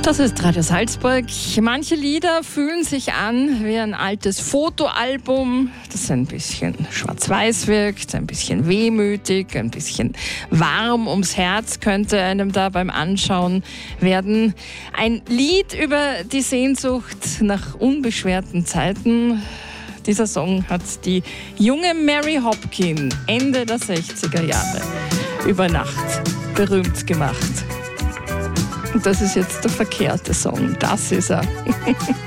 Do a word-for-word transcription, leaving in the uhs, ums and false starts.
Das ist Radio Salzburg. Manche Lieder fühlen sich an wie ein altes Fotoalbum, das ein bisschen schwarz-weiß wirkt, ein bisschen wehmütig, ein bisschen warm ums Herz könnte einem da beim Anschauen werden. Ein Lied über die Sehnsucht nach unbeschwerten Zeiten. Dieser Song hat die junge Mary Hopkin Ende der sechziger Jahre über Nacht berühmt gemacht. Und das ist jetzt der verkehrte Song. Das ist er.